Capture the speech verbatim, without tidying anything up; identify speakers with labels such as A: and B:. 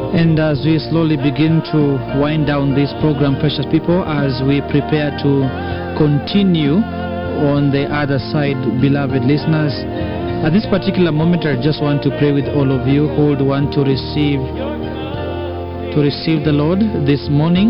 A: And as we slowly begin to wind down this program, precious people, as we prepare to continue on the other side, beloved listeners, at this particular moment, I just want to pray with all of you who would want to receive to receive the Lord this morning.